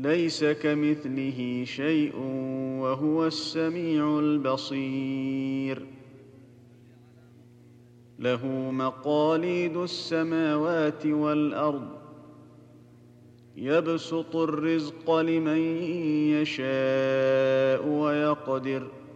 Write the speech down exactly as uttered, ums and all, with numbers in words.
ليس كمثله شيء وهو السميع البصير. له مقاليد السماوات والأرض يبسط الرزق لمن يشاء ويقدر